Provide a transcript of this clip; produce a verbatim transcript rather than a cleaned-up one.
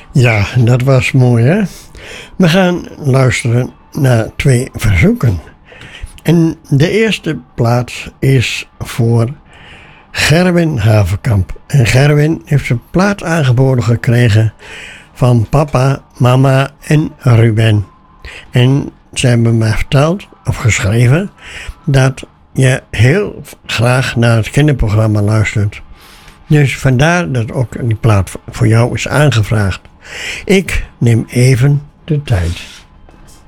Ja, dat was mooi, hè? We gaan luisteren naar twee verzoeken. En de eerste plaats is voor Gerwin Haverkamp. En Gerwin heeft een plaat aangeboden gekregen van papa, mama en Ruben. En ze hebben me verteld, of geschreven, dat je heel graag naar het kinderprogramma luistert. Dus vandaar dat ook die plaat voor jou is aangevraagd. Ik neem even de tijd.